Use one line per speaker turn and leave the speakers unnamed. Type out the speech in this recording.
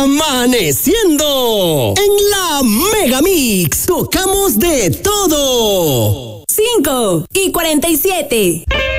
Amaneciendo en la Mega Mix. Tocamos de todo.
5:47.